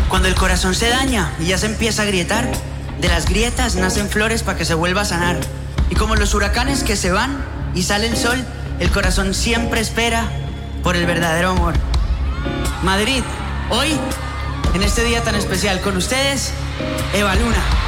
Cuando el corazón se daña y ya se empieza a agrietar, de las grietas nacen flores para que se vuelva a sanar. Y como los huracanes que se van y sale el sol, el corazón siempre espera por el verdadero amor. Madrid, hoy, en este día tan especial, con ustedes, Eva Luna.